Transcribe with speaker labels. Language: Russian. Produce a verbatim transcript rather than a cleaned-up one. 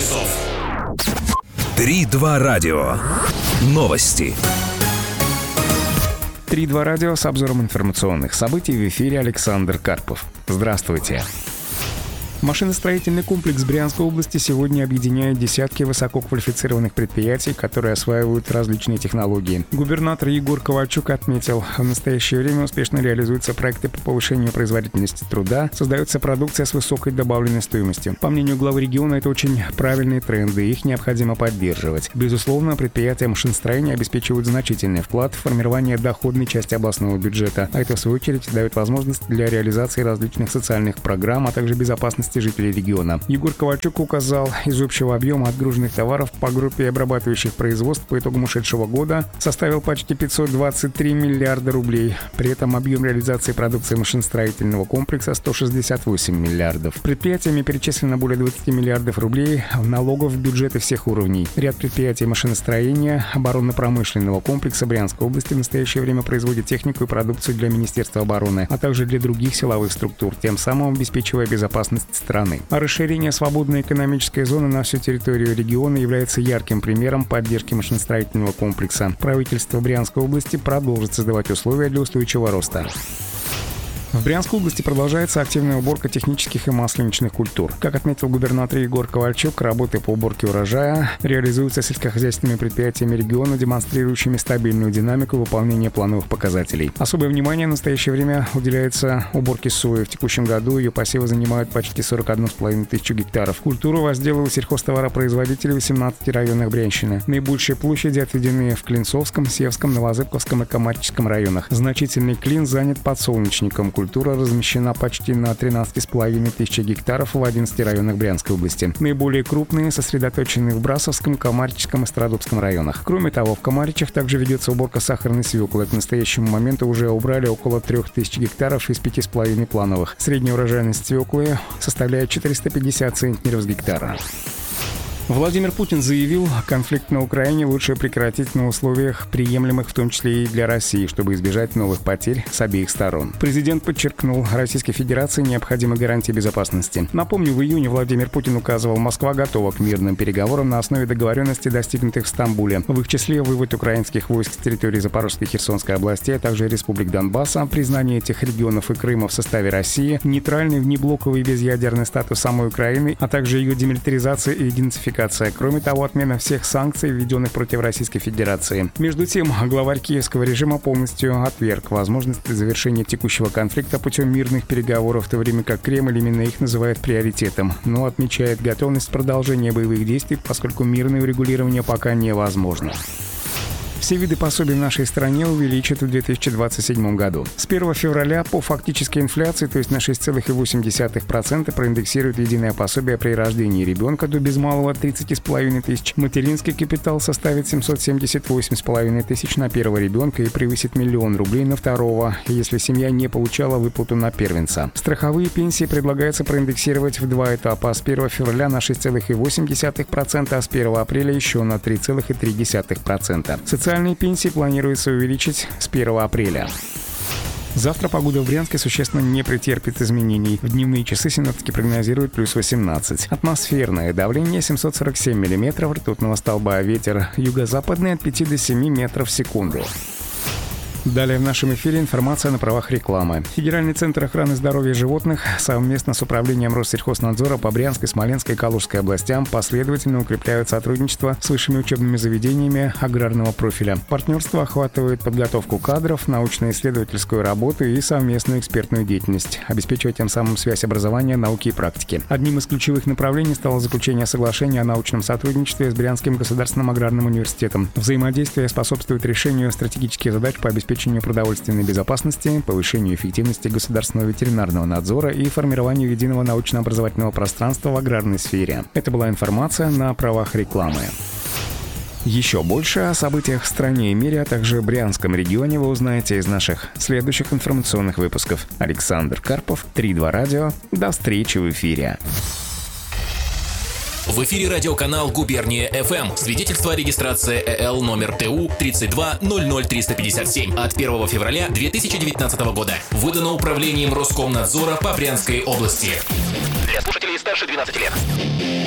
Speaker 1: часов.
Speaker 2: Три-два радио. Новости.
Speaker 3: Три-два радио с обзором информационных событий. В эфире Александр Карпов. Здравствуйте. Машиностроительный комплекс Брянской области сегодня объединяет десятки высококвалифицированных предприятий, которые осваивают различные технологии. Губернатор Егор Ковальчук отметил, в настоящее время успешно реализуются проекты по повышению производительности труда, создается продукция с высокой добавленной стоимостью. По мнению главы региона, это очень правильные тренды, их необходимо поддерживать. Безусловно, предприятия машиностроения обеспечивают значительный вклад в формирование доходной части областного бюджета, а это, в свою очередь, дает возможность для реализации различных социальных программ, а также безопасности жителей региона. Егор Ковальчук указал, из общего объема отгруженных товаров по группе обрабатывающих производств по итогам ушедшего года составил почти пятьсот двадцать три миллиарда рублей. При этом объем реализации продукции машиностроительного комплекса сто шестьдесят восемь миллиардов. Предприятиями перечислено более двадцать миллиардов рублей налогов в бюджеты всех уровней. Ряд предприятий машиностроения оборонно-промышленного комплекса Брянской области в настоящее время производит технику и продукцию для Министерства обороны, а также для других силовых структур, тем самым обеспечивая безопасность страны. А расширение свободной экономической зоны на всю территорию региона является ярким примером поддержки машиностроительного комплекса. Правительство Брянской области продолжит создавать условия для устойчивого роста. В Брянской области продолжается активная уборка технических и масленичных культур. Как отметил губернатор Егор Ковальчук, работы по уборке урожая реализуются сельскохозяйственными предприятиями региона, демонстрирующими стабильную динамику выполнения плановых показателей. Особое внимание в настоящее время уделяется уборке сои. В текущем году ее посевы занимают почти сорок одну с половиной тысячу гектаров. Культуру возделывают сельхозтоваропроизводители восемнадцати районах Брянщины. Наибольшие площади отведены в Клинцовском, Севском, Новозыбковском и Комарческом районах. Значительный клин занят подсолнечником. Культура размещена почти на тринадцати с половиной тысяч гектаров в одиннадцати районах Брянской области. Наиболее крупные сосредоточены в Брасовском, Комарческом и Страдобском районах. Кроме того, в Комаричах также ведется уборка сахарной свеклы. К настоящему моменту уже убрали около трех тысяч гектаров из пяти с половиной плановых. Средняя урожайность свеклы составляет четыреста пятьдесят центнеров с гектара. Владимир Путин заявил, конфликт на Украине лучше прекратить на условиях, приемлемых в том числе и для России, чтобы избежать новых потерь с обеих сторон. Президент подчеркнул, Российской Федерации необходимы гарантии безопасности. Напомню, в июне Владимир Путин указывал, Москва готова к мирным переговорам на основе договоренностей, достигнутых в Стамбуле. В их числе вывод украинских войск с территории Запорожской и Херсонской областей, а также республик Донбасса, признание этих регионов и Крыма в составе России, нейтральный внеблоковый безъядерный статус самой Украины, а также ее демилитаризация и идентификация. Кроме того, отмена всех санкций, введенных против Российской Федерации. Между тем, главарь киевского режима полностью отверг возможность завершения текущего конфликта путем мирных переговоров, в то время как Кремль именно их называет приоритетом, но отмечает готовность продолжения боевых действий, поскольку мирное урегулирование пока невозможно. Все виды пособий в нашей стране увеличат в две тысячи двадцать седьмом году. С первого февраля по фактической инфляции, то есть на шесть целых восемь десятых процента, проиндексируют единое пособие при рождении ребенка до без малого тридцати с половиной тысяч. Материнский капитал составит семьсот семьдесят восемь с половиной тысяч на первого ребенка и превысит миллион рублей на второго, если семья не получала выплату на первенца. Страховые пенсии предлагается проиндексировать в два этапа. С первого февраля на шесть целых восемь десятых процента, а с первого апреля еще на три целых три десятых процента. Социальные пенсии планируется увеличить с первого апреля. Завтра погода в Брянске существенно не претерпит изменений. В дневные часы синоптики прогнозируют плюс восемнадцать. Атмосферное давление семьсот сорок семь миллиметров ртутного столба. Ветер юго-западный от пяти до семи метров в секунду. Далее в нашем эфире информация на правах рекламы. Федеральный центр охраны здоровья животных совместно с Управлением Россельхознадзора по Брянской, Смоленской и Калужской областям последовательно укрепляют сотрудничество с высшими учебными заведениями аграрного профиля. Партнерство охватывает подготовку кадров, научно-исследовательскую работу и совместную экспертную деятельность, обеспечивая тем самым связь образования, науки и практики. Одним из ключевых направлений стало заключение соглашения о научном сотрудничестве с Брянским государственным аграрным университетом. Взаимодействие способствует решению стратегических задач по обеспечению продовольственной безопасности, повышению эффективности государственного ветеринарного надзора и формированию единого научно-образовательного пространства в аграрной сфере. Это была информация на правах рекламы. Еще больше о событиях в стране и мире, а также Брянском регионе вы узнаете из наших следующих информационных выпусков. Александр Карпов, Три-два радио. До встречи в эфире.
Speaker 1: В эфире радиоканал «Губерния эф эм». Свидетельство о регистрации э л номер тэ у тридцать два ноль ноль триста пятьдесят семь от первого февраля две тысячи девятнадцатого года. Выдано Управлением Роскомнадзора по Брянской области. Для слушателей старше двенадцати лет.